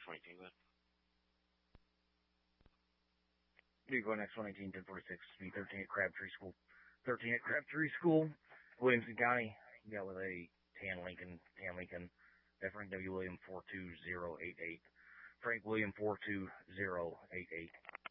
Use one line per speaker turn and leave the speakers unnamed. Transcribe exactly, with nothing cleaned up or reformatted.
one eighteen, go ahead.
You go next one eighteen, ten forty-six, me thirteen at Crabtree School. thirteen at Crabtree School, Williamson County. You got with a tan Lincoln, tan Lincoln. Frank W. William four two zero eight eight. Frank William four two zero eight eight.